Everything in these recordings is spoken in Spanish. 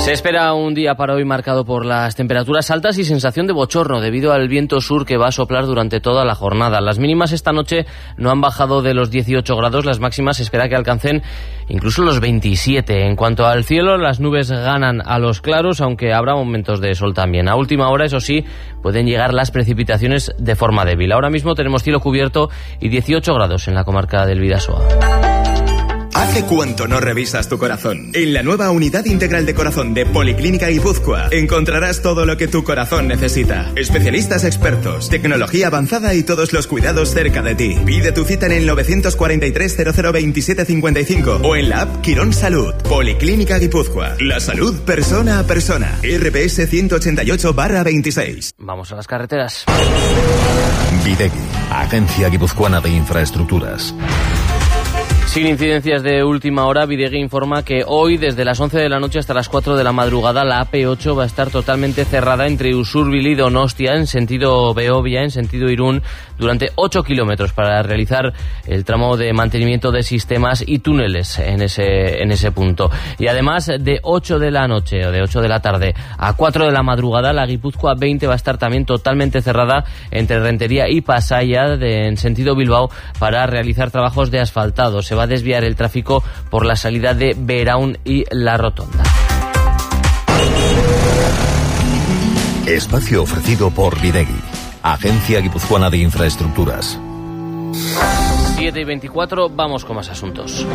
Se espera un día para hoy marcado por las temperaturas altas y sensación de bochorno debido al viento sur que va a soplar durante toda la jornada. Las mínimas esta noche no han bajado de los 18 grados, las máximas se espera que alcancen incluso los 27. En cuanto al cielo, las nubes ganan a los claros, aunque habrá momentos de sol también. A última hora, eso sí, pueden llegar las precipitaciones de forma débil. Ahora mismo tenemos cielo cubierto y 18 grados en la comarca del Bidasoa. ¿Hace cuánto no revisas tu corazón? En la nueva Unidad Integral de Corazón de Policlínica Guipúzcoa encontrarás todo lo que tu corazón necesita. Especialistas expertos, tecnología avanzada y todos los cuidados cerca de ti. Pide tu cita en el 943 0027 55 o en la app Quirón Salud. Policlínica Guipúzcoa. La salud persona a persona. RPS 188/26. Vamos a las carreteras. Bidegui, Agencia Guipuzcoana de Infraestructuras. Sin incidencias de última hora, Bidegui informa que hoy, desde las 11 de la noche hasta las 4 de la madrugada, la AP8 va a estar totalmente cerrada entre Usurbil y Donostia, en sentido Beovia, en sentido Irún, durante 8 kilómetros para realizar el tramo de mantenimiento de sistemas y túneles en ese punto. Y además, de 8 de la noche o de 8 de la tarde a 4 de la madrugada, la Guipúzcoa 20 va a estar también totalmente cerrada entre Rentería y Pasaia, en sentido Bilbao, para realizar trabajos de asfaltado. Se va a desviar el tráfico por la salida de Beraún y La Rotonda. Espacio ofrecido por Bidegui, Agencia Guipuzcoana de Infraestructuras. 7:24, vamos con más asuntos.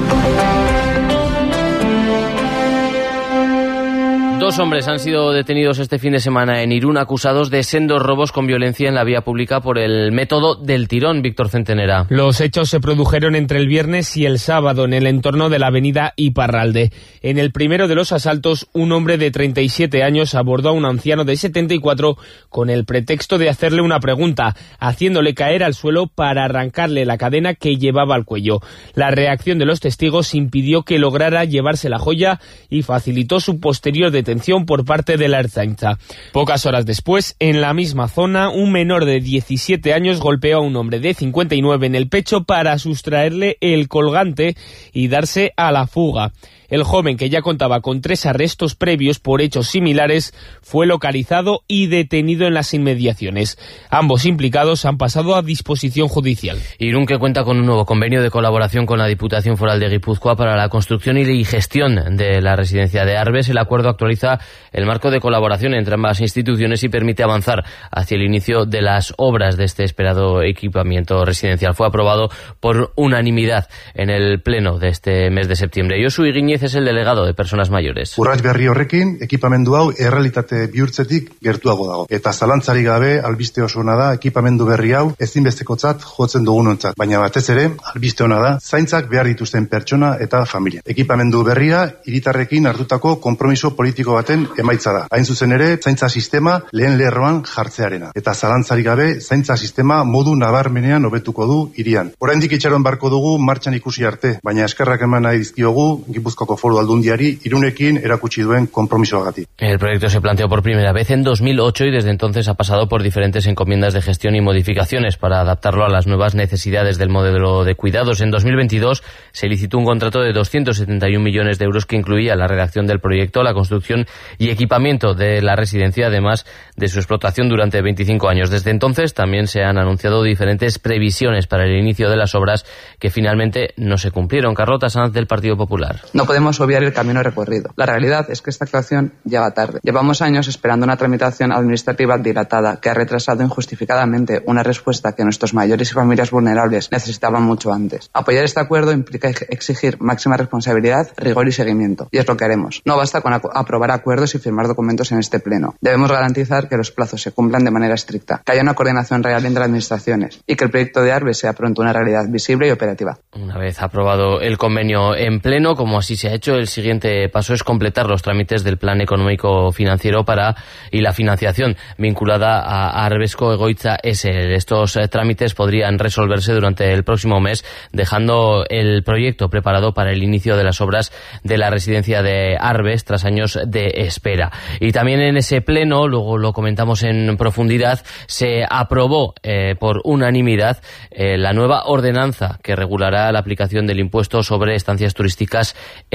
2 hombres han sido detenidos este fin de semana en Irún, acusados de sendos robos con violencia en la vía pública por el método del tirón. Víctor Centenera. Los hechos se produjeron entre el viernes y el sábado en el entorno de la avenida Iparralde. En el primero de los asaltos, un hombre de 37 años abordó a un anciano de 74 con el pretexto de hacerle una pregunta, haciéndole caer al suelo para arrancarle la cadena que llevaba al cuello. La reacción de los testigos impidió que lograra llevarse la joya y facilitó su posterior detención por parte de la Ertzaintza. Pocas horas después, en la misma zona, un menor de 17 años golpeó a un hombre de 59 en el pecho para sustraerle el colgante y darse a la fuga. El joven, que ya contaba con 3 arrestos previos por hechos similares, fue localizado y detenido en las inmediaciones. Ambos implicados han pasado a disposición judicial. Irún, que cuenta con un nuevo convenio de colaboración con la Diputación Foral de Guipúzcoa para la construcción y gestión de la residencia de Arbes. El acuerdo actualiza el marco de colaboración entre ambas instituciones y permite avanzar hacia el inicio de las obras de este esperado equipamiento residencial. Fue aprobado por unanimidad en el pleno de este mes de septiembre. Josu Igiñez es el delegado de personas mayores. Urrats berri horrekin, ekipamendu hau errealitate bihurtzetik gertuago dago. Eta zalantzarik gabe, albiste oso ona da, ekipamendu berri hau ezinbestekotzat jotzen dugunontzat. Baina batez ere, albiste ona da, zaintzak behar dituzten pertsona eta familia. Ekipamendu berria, hiritarrekin hartutako konpromiso politiko baten emaitza da. Hain zuzen ere, zaintza sistema lehen lerroan jartzearena. Eta zalantzarik gabe, zaintza sistema modu nabarmenean hobetuko du hirian. Oraindik itxaron barko dugu martxan ikusi arte, baina eskerrak eman nahi dizkiogu Gipuzkoako Foru Aldundiari Irunekin erakutsi duen konpromisoagatik. El proyecto se planteó por primera vez en 2008 y desde entonces ha pasado por diferentes encomiendas de gestión y modificaciones para adaptarlo a las nuevas necesidades del modelo de cuidados. En 2022 se licitó un contrato de 271 millones de euros que incluía la redacción del proyecto, la construcción y equipamiento de la residencia, además de su explotación durante 25 años. Desde entonces también se han anunciado diferentes previsiones para el inicio de las obras que finalmente no se cumplieron. Carlota Sanz, del Partido Popular. No podemos obviar el camino recorrido. La realidad es que esta actuación llega tarde. Llevamos años esperando una tramitación administrativa dilatada que ha retrasado injustificadamente una respuesta que nuestros mayores y familias vulnerables necesitaban mucho antes. Apoyar este acuerdo implica exigir máxima responsabilidad, rigor y seguimiento. Y es lo que haremos. No basta con aprobar acuerdos y firmar documentos en este pleno. Debemos garantizar que los plazos se cumplan de manera estricta, que haya una coordinación real entre administraciones y que el proyecto de Arbes sea pronto una realidad visible y operativa. Una vez aprobado el convenio en pleno, como así se ha hecho, el siguiente paso es completar los trámites del plan económico financiero y la financiación vinculada a Arbesco Egoitza SL. Estos trámites podrían resolverse durante el próximo mes, dejando el proyecto preparado para el inicio de las obras de la residencia de Arbes tras años de espera. Y también en ese pleno, luego lo comentamos en profundidad, se aprobó por unanimidad la nueva ordenanza que regulará la aplicación del impuesto sobre estancias turísticas